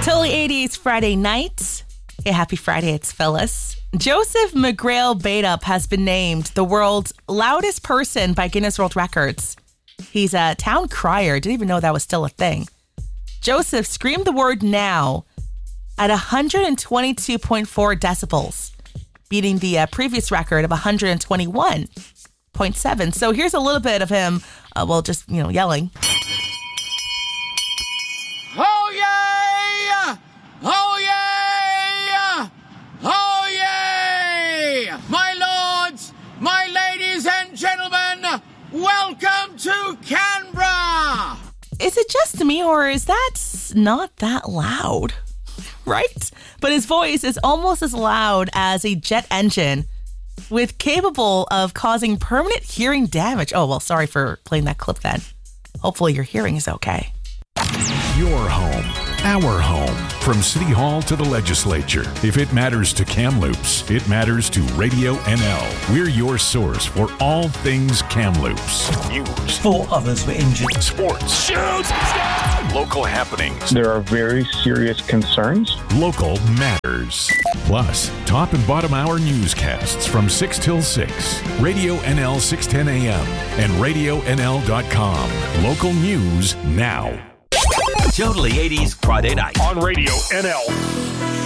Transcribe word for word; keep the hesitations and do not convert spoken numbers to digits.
Totally eighties Friday night. Hey, happy Friday, it's Phyllis. Joseph McGrail Baidup has been named the world's loudest person by Guinness World Records. He's a town crier. Didn't even know that was still a thing. Joseph screamed the word now at one hundred twenty-two point four decibels, beating the uh, previous record of one hundred twenty-one point seven. So here's a little bit of him, uh, well, just, you know, yelling. Oh, yeah! Oh, yeah! Oh, yeah! My lords, my ladies and gentlemen, welcome to Canberra! Is it just me, or is that not that loud? Right? But his voice is almost as loud as a jet engine, with capable of causing permanent hearing damage. Oh, well, sorry for playing that clip then. Hopefully your hearing is okay. Your home, our home. From City Hall to the legislature. If it matters to Kamloops, it matters to Radio N L. We're your source for all things Kamloops. News. Four others were injured. Sports. Shoots! Local happenings. There are very serious concerns. Local matters. Plus, top and bottom hour newscasts from six till six. Radio N L six ten a m and radio n l dot com. Local news now. Totally eighties Friday night on Radio N L.